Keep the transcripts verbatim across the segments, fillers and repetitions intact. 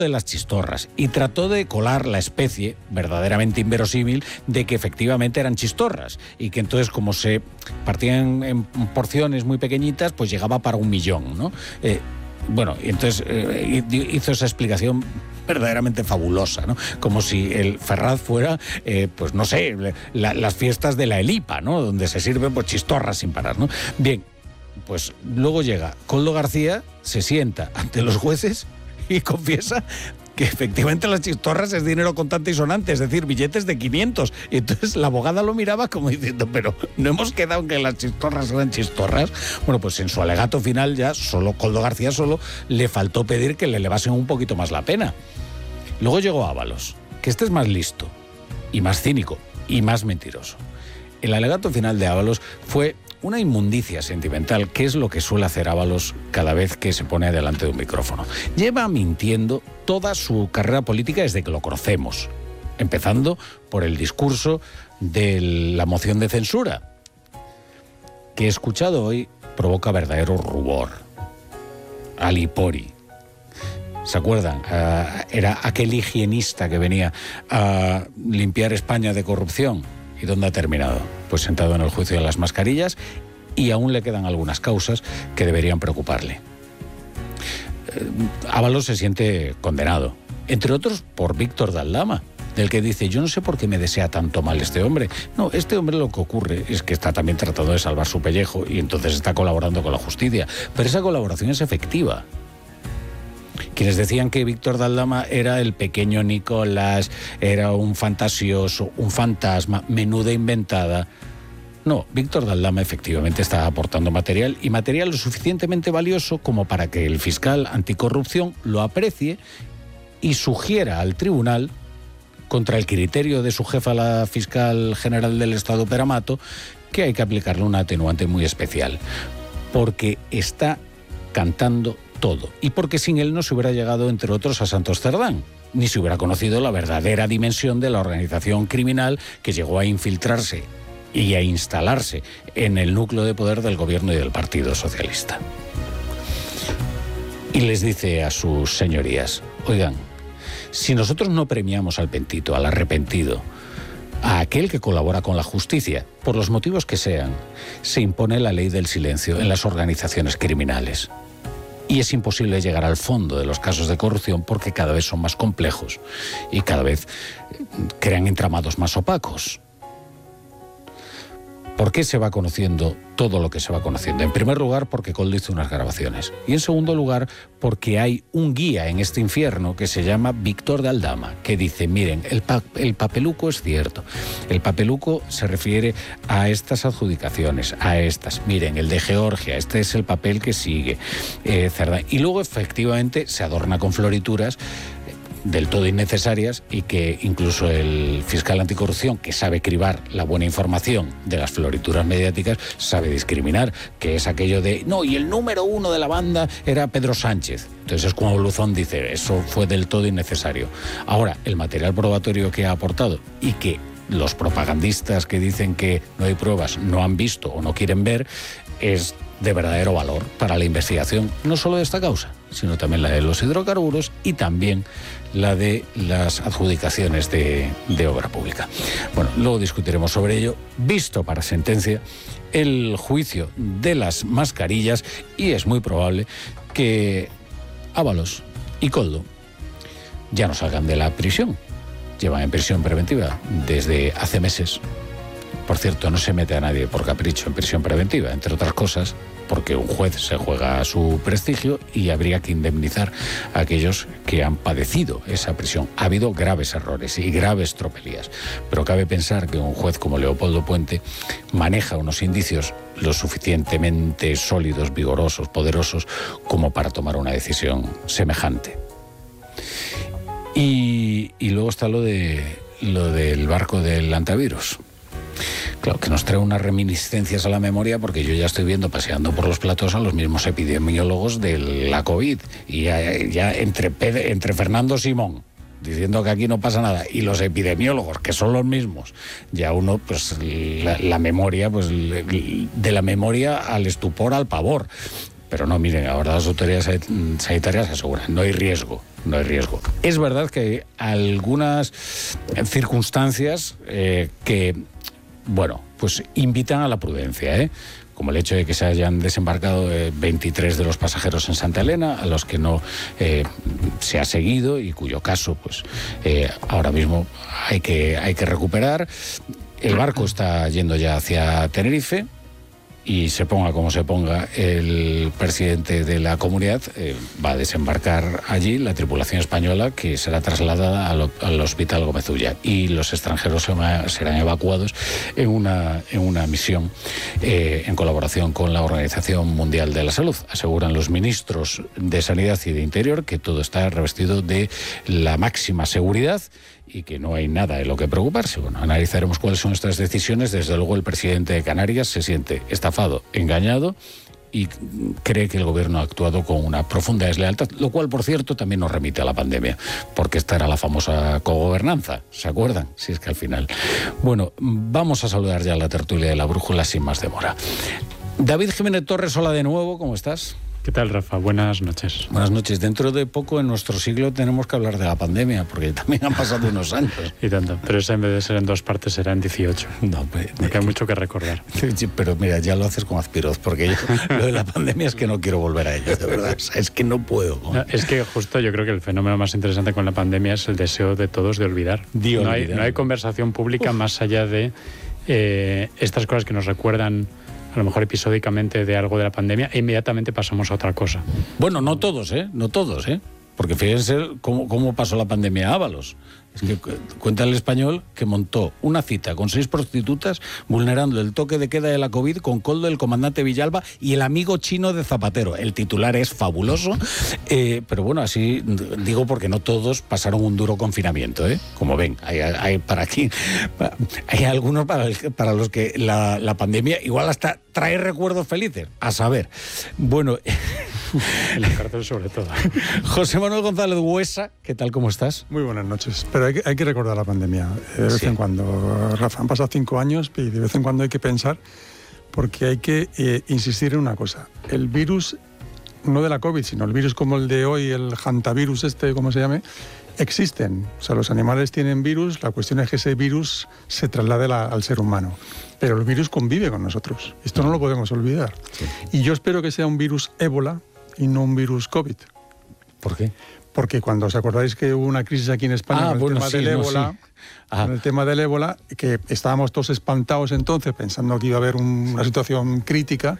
de las chistorras y trató de colar la especie verdaderamente inverosímil de que efectivamente eran chistorras y que entonces como se partían en porciones muy pequeñitas pues llegaba para un millón, ¿no? Eh, bueno, entonces eh, hizo esa explicación verdaderamente fabulosa, ¿no? Como si el Ferraz fuera, eh, pues no sé, la, las fiestas de la Elipa, ¿no? Donde se sirven pues chistorras sin parar, ¿no? Bien, pues luego llega Koldo García, se sienta ante los jueces y confiesa que efectivamente las chistorras es dinero contante y sonante, es decir, billetes de quinientos. Y entonces la abogada lo miraba como diciendo, pero ¿no hemos quedado en que las chistorras eran chistorras? Bueno, pues en su alegato final ya, solo Koldo García solo le faltó pedir que le elevasen un poquito más la pena. Luego llegó Ábalos, que este es más listo, y más cínico, y más mentiroso. El alegato final de Ábalos fue una inmundicia sentimental, que es lo que suele hacer Ábalos cada vez que se pone delante de un micrófono. Lleva mintiendo toda su carrera política desde que lo conocemos, empezando por el discurso de la moción de censura, que he escuchado hoy provoca verdadero rubor. Ali Pori. ¿Se acuerdan? Uh, era aquel higienista que venía a limpiar España de corrupción. ¿Y dónde ha terminado? Pues sentado en el juicio de las mascarillas y aún le quedan algunas causas que deberían preocuparle. Eh, Ábalos se siente condenado, entre otros por Víctor de Aldama, del que dice, yo no sé por qué me desea tanto mal este hombre. No, este hombre lo que ocurre es que está también tratando de salvar su pellejo y entonces está colaborando con la justicia. Pero esa colaboración es efectiva. Quienes decían que Víctor de Aldama era el pequeño Nicolás, era un fantasioso, un fantasma, menuda inventada. No, Víctor de Aldama efectivamente está aportando material y material lo suficientemente valioso como para que el fiscal anticorrupción lo aprecie y sugiera al tribunal, contra el criterio de su jefa, la fiscal general del Estado Pera Mato, que hay que aplicarle una atenuante muy especial, porque está cantando todo, y porque sin él no se hubiera llegado, entre otros, a Santos Cerdán, ni se hubiera conocido la verdadera dimensión de la organización criminal que llegó a infiltrarse y a instalarse en el núcleo de poder del gobierno y del Partido Socialista. Y les dice a sus señorías, oigan, si nosotros no premiamos al pentito, al arrepentido, a aquel que colabora con la justicia, por los motivos que sean, se impone la ley del silencio en las organizaciones criminales. Y es imposible llegar al fondo de los casos de corrupción porque cada vez son más complejos y cada vez crean entramados más opacos. ¿Por qué se va conociendo todo lo que se va conociendo? En primer lugar, porque Koldo hizo unas grabaciones. Y en segundo lugar, porque hay un guía en este infierno que se llama Víctor de Aldama, que dice, miren, el, pa el papeluco es cierto. El papeluco se refiere a estas adjudicaciones, a estas. Miren, el de Georgia, este es el papel que sigue. Eh, Cerdán. Y luego, efectivamente, se adorna con florituras del todo innecesarias y que incluso el fiscal anticorrupción, que sabe cribar la buena información de las florituras mediáticas, sabe discriminar, que es aquello de, no, y el número uno de la banda era Pedro Sánchez. Entonces es como Luzón dice, eso fue del todo innecesario. Ahora, el material probatorio que ha aportado y que los propagandistas que dicen que no hay pruebas no han visto o no quieren ver, es de verdadero valor para la investigación, no solo de esta causa, sino también la de los hidrocarburos y también la de las adjudicaciones de, de obra pública. Bueno, luego discutiremos sobre ello. Visto para sentencia el juicio de las mascarillas y es muy probable que Ábalos y Koldo ya no salgan de la prisión. Llevan en prisión preventiva desde hace meses. Por cierto, no se mete a nadie por capricho en prisión preventiva, entre otras cosas, porque un juez se juega a su prestigio y habría que indemnizar a aquellos que han padecido esa prisión. Ha habido graves errores y graves tropelías, pero cabe pensar que un juez como Leopoldo Puente maneja unos indicios lo suficientemente sólidos, vigorosos, poderosos, como para tomar una decisión semejante. Y, y luego está lo, de, lo del barco del antivirus. Claro, que nos trae unas reminiscencias a la memoria porque yo ya estoy viendo paseando por los platos a los mismos epidemiólogos de la COVID y ya, ya entre, entre Fernando Simón diciendo que aquí no pasa nada y los epidemiólogos que son los mismos, ya uno pues la, la memoria, pues de la memoria al estupor, al pavor. Pero no, miren, ahora las autoridades sanitarias aseguran, no hay riesgo, no hay riesgo. Es verdad que hay algunas circunstancias eh, que, bueno, pues invitan a la prudencia, ¿eh? Como el hecho de que se hayan desembarcado eh, veintitrés de los pasajeros en Santa Elena, a los que no eh, se ha seguido y cuyo caso, pues, eh, ahora mismo hay que, hay que recuperar. El barco está yendo ya hacia Tenerife. Y se ponga como se ponga, el presidente de la comunidad eh, va a desembarcar allí la tripulación española, que será trasladada al, al Hospital Gómez Ulla, y los extranjeros serán evacuados en una, en una misión eh, en colaboración con la Organización Mundial de la Salud. Aseguran los ministros de Sanidad y de Interior que todo está revestido de la máxima seguridad y que no hay nada en lo que preocuparse. Bueno, analizaremos cuáles son estas decisiones. Desde luego el presidente de Canarias se siente estafado, engañado, y cree que el gobierno ha actuado con una profunda deslealtad, lo cual, por cierto, también nos remite a la pandemia, porque esta era la famosa cogobernanza, ¿se acuerdan? Si es que al final... Bueno, vamos a saludar ya a la tertulia de la brújula sin más demora. David Jiménez Torres, hola de nuevo, ¿cómo estás? ¿Qué tal, Rafa? Buenas noches. Buenas noches. Dentro de poco, en nuestro siglo, tenemos que hablar de la pandemia, porque también han pasado unos años. Y tanto. Pero esa, en vez de ser en dos partes, será en dieciocho. No, porque hay mucho que recordar. Pero mira, ya lo haces con Azpiroz, porque yo, lo de la pandemia es que no quiero volver a ello, de verdad. O sea, es que no puedo. No, es que justo yo creo que el fenómeno más interesante con la pandemia es el deseo de todos de olvidar. De no, olvidar. Hay, no hay conversación pública Uf. más allá de eh, estas cosas que nos recuerdan, a lo mejor episódicamente, de algo de la pandemia, e inmediatamente pasamos a otra cosa. Bueno, no todos, ¿eh? No todos, ¿eh? Porque fíjense cómo, cómo pasó la pandemia a Ábalos. Es que cuenta el Español que montó una cita con seis prostitutas vulnerando el toque de queda de la COVID con Coldo, el comandante Villalba y el amigo chino de Zapatero. El titular es fabuloso, eh, pero bueno, así digo porque no todos pasaron un duro confinamiento, ¿eh? Como ven, hay, hay para aquí, hay algunos para, el, para los que la, la pandemia igual hasta trae recuerdos felices, a saber. Bueno... En la cárcel sobre todo. José Manuel González Huesa, ¿qué tal, cómo estás? Muy buenas noches. Pero hay que, hay que recordar la pandemia. De vez sí. en cuando, Rafa, han pasado cinco años y de vez en cuando hay que pensar, porque hay que eh, insistir en una cosa. El virus, no de la COVID, sino el virus como el de hoy, el hantavirus este, como se llame, existen. O sea, los animales tienen virus, la cuestión es que ese virus se traslade la, al ser humano. Pero el virus convive con nosotros. Esto no lo podemos olvidar. Sí. Y yo espero que sea un virus ébola y no un virus COVID. ¿Por qué? Porque cuando os acordáis que hubo una crisis aquí en España ah, con, bueno, el tema sí, del no, ébola, sí. con el tema del ébola, que estábamos todos espantados entonces pensando que iba a haber un, una situación crítica,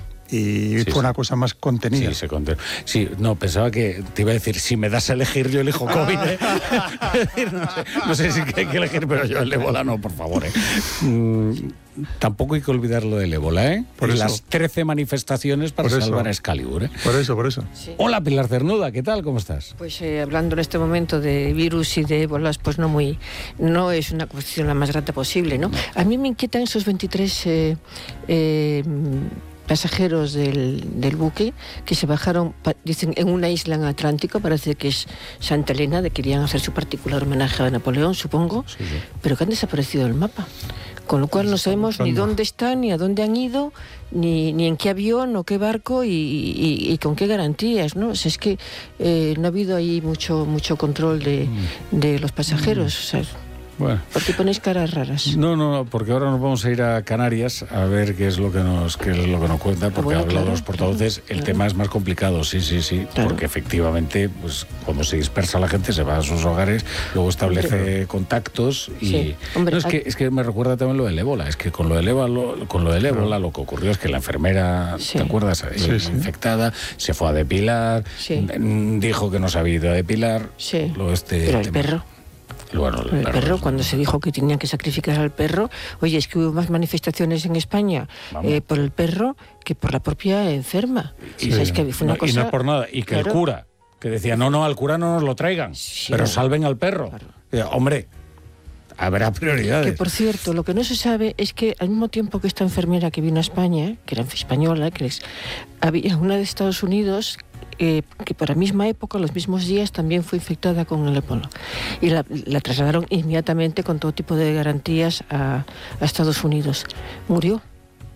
y sí, fue sí. una cosa más contenida. Sí, se contenó. Sí, no, pensaba que te iba a decir, si me das a elegir, yo elijo COVID, ¿eh? no, sé, no sé si hay que elegir, pero yo el ébola no, por favor, ¿eh? Mm, tampoco hay que olvidar lo del ébola, ¿eh? Por las trece manifestaciones para salvar a Excalibur, ¿eh? Por eso, por eso. Sí. Hola, Pilar Cernuda, ¿qué tal? ¿Cómo estás? Pues eh, hablando en este momento de virus y de ébolas, pues no muy, no es una cuestión la más grata posible, ¿no? A mí me inquietan esos veintitrés... Eh, eh, pasajeros del, del buque que se bajaron, dicen, en una isla en Atlántico, parece que es Santa Elena, de querían hacer su particular homenaje a Napoleón, supongo, sí, sí. pero que han desaparecido del mapa. Con lo cual no sabemos ni dónde están, ni a dónde han ido, ni, ni en qué avión o qué barco y, y, y con qué garantías, ¿no? O sea, es que eh, no ha habido ahí mucho, mucho control de, de los pasajeros, o sea, bueno. ¿por qué ponéis caras raras? No, no, no, porque ahora nos vamos a ir a Canarias a ver qué es lo que nos, qué es lo que nos cuenta, porque bueno, ha hablado claro, los portavoces, claro, el claro. tema es más complicado, sí, sí, sí, claro. porque efectivamente, pues cuando se dispersa la gente se va a sus hogares, luego establece hombre. contactos y sí. hombre, no, es que es que me recuerda también lo del ébola, es que con lo del ébola, con lo del ébola lo que ocurrió es que la enfermera, sí. ¿te acuerdas? Sí, sí. infectada, se fue a depilar, sí. dijo que no se había ido a depilar, sí. lo este pero el tema. perro. Bueno, el perro, perro, cuando se dijo que tenían que sacrificar al perro, oye, es que hubo más manifestaciones en España eh, por el perro que por la propia enferma. Sí. ¿Sabes? Que fue una no, cosa... Y no es por nada, y que claro. el cura, que decía, no, no, al cura no nos lo traigan, sí, pero salven al perro. Claro. Y, hombre, habrá prioridades. Que por cierto, lo que no se sabe es que al mismo tiempo que esta enfermera que vino a España, que era española, que es, había una de Estados Unidos... Eh, que por la misma época, los mismos días, también fue infectada con el ébola. Y la, la trasladaron inmediatamente con todo tipo de garantías a, a Estados Unidos. Murió.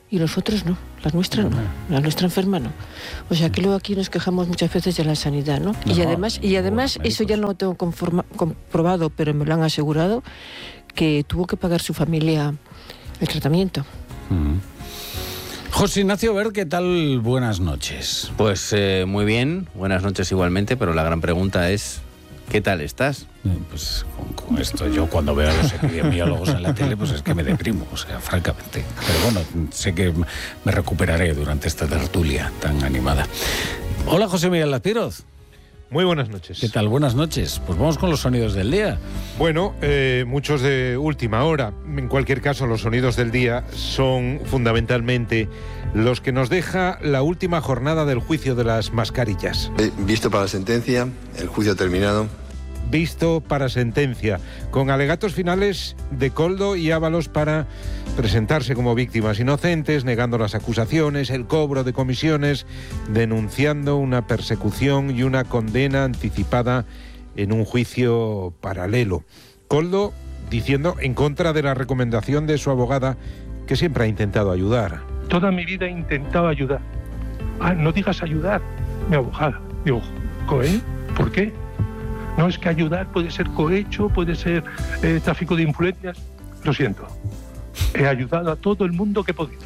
y nosotros no, la nuestra no, la nuestra enferma no. O sea que luego aquí nos quejamos muchas veces de la sanidad, ¿no? No, y además, y además médicos. eso ya no lo tengo conforma, comprobado, pero me lo han asegurado, que tuvo que pagar su familia el tratamiento. Uh-huh. José Ignacio Wert, ¿qué tal? Buenas noches. Pues eh, muy bien, buenas noches igualmente, pero la gran pregunta es, ¿qué tal estás? Pues con, con esto, yo cuando veo a los epidemiólogos en la tele, pues es que me deprimo, o sea, francamente. Pero bueno, sé que me recuperaré durante esta tertulia tan animada. Hola, José Miguel Lazpiroz. Muy buenas noches. ¿Qué tal? Buenas noches. Pues vamos con los sonidos del día. Bueno, eh, muchos de última hora. En cualquier caso, los sonidos del día son fundamentalmente los que nos deja la última jornada del juicio de las mascarillas. Eh, visto para la sentencia, el juicio terminado. Visto para sentencia, con alegatos finales de Koldo y Ábalos para presentarse como víctimas inocentes, negando las acusaciones, el cobro de comisiones, denunciando una persecución y una condena anticipada en un juicio paralelo. Koldo diciendo en contra de la recomendación de su abogada, que siempre ha intentado ayudar. Toda mi vida he intentado ayudar. Ah, no digas ayudar, mi abogada. Digo, ¿cohe? ¿Por qué? No, es que ayudar puede ser cohecho, puede ser eh, tráfico de influencias. Lo siento. He ayudado a todo el mundo que he podido.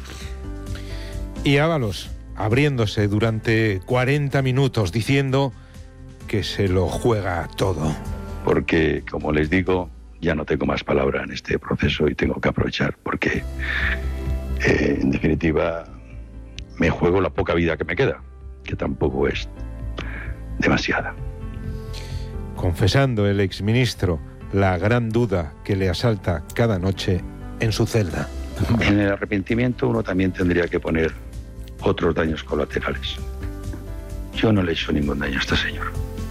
Y Ábalos, abriéndose durante cuarenta minutos, diciendo que se lo juega todo. Porque, como les digo, ya no tengo más palabra en este proceso y tengo que aprovechar, porque, eh, en definitiva, me juego la poca vida que me queda, que tampoco es demasiada. Confesando el exministro la gran duda que le asalta cada noche en su celda. En el arrepentimiento uno también tendría que poner otros daños colaterales. Yo no le he hecho ningún daño a este señor.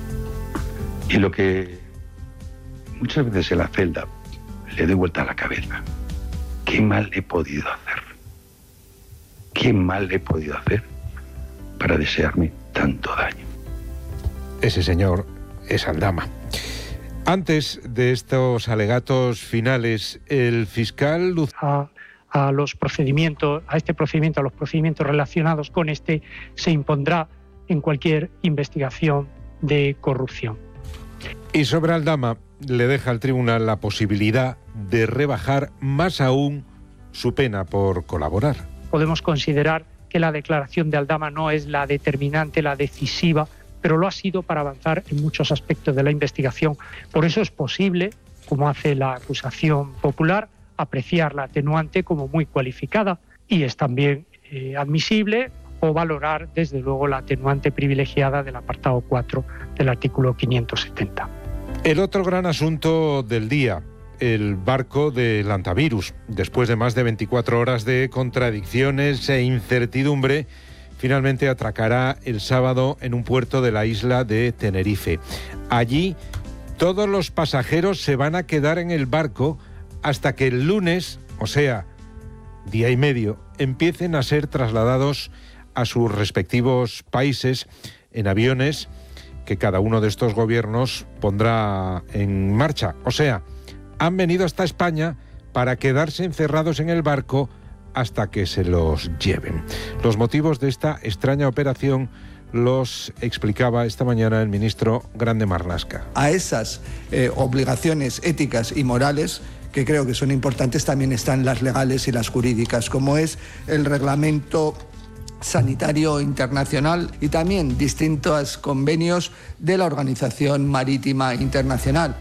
Y lo que muchas veces en la celda le doy vuelta a la cabeza. ¿Qué mal he podido hacer? ¿Qué mal he podido hacer para desearme tanto daño? Ese señor es Aldama. Antes de estos alegatos finales, el fiscal Luz... A, a los procedimientos, a este procedimiento, a los procedimientos relacionados con este, se impondrá en cualquier investigación de corrupción. Y sobre Aldama le deja al tribunal la posibilidad de rebajar más aún su pena por colaborar. Podemos considerar que la declaración de Aldama no es la determinante, la decisiva, pero lo ha sido para avanzar en muchos aspectos de la investigación. Por eso es posible, como hace la acusación popular, apreciar la atenuante como muy cualificada, y es también eh, admisible o valorar, desde luego, la atenuante privilegiada del apartado cuatro del artículo quinientos setenta. El otro gran asunto del día, el barco del Antavirus. Después de más de veinticuatro horas de contradicciones e incertidumbre, finalmente atracará el sábado en un puerto de la isla de Tenerife. Allí todos los pasajeros se van a quedar en el barco hasta que el lunes, o sea, día y medio, empiecen a ser trasladados a sus respectivos países en aviones que cada uno de estos gobiernos pondrá en marcha. O sea, han venido hasta España para quedarse encerrados en el barco hasta que se los lleven. Los motivos de esta extraña operación los explicaba esta mañana el ministro Grande Marlaska. A esas eh, obligaciones éticas y morales, que creo que son importantes, también están las legales y las jurídicas, como es el reglamento sanitario internacional y también distintos convenios de la Organización Marítima Internacional.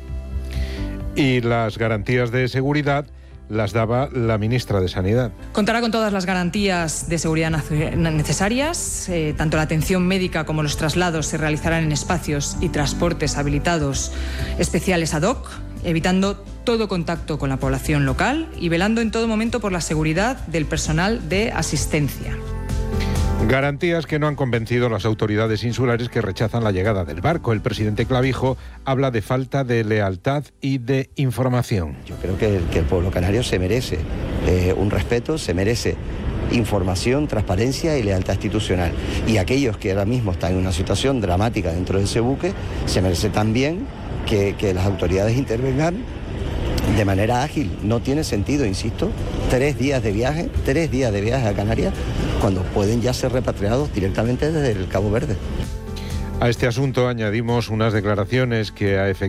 Y las garantías de seguridad las daba la ministra de Sanidad. Contará con todas las garantías de seguridad necesarias. Eh, tanto la atención médica como los traslados se realizarán en espacios y transportes habilitados especiales ad hoc, evitando todo contacto con la población local y velando en todo momento por la seguridad del personal de asistencia. Garantías que no han convencido a las autoridades insulares, que rechazan la llegada del barco. El presidente Clavijo habla de falta de lealtad y de información. Yo creo que el, que el pueblo canario se merece eh, un respeto, se merece información, transparencia y lealtad institucional. Y aquellos que ahora mismo están en una situación dramática dentro de ese buque, se merece también que, que las autoridades intervengan de manera ágil. No tiene sentido, insisto, tres días de viaje, tres días de viaje a Canarias, cuando pueden ya ser repatriados directamente desde el Cabo Verde. A este asunto añadimos unas declaraciones que ha efectuado